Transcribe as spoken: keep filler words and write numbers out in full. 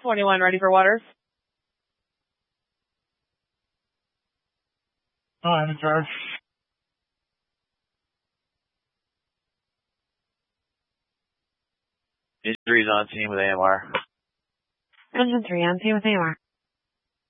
twenty-one, ready for waters. Oh, I'm in charge. Injuries on scene with A M R. Engine three on scene with A M R.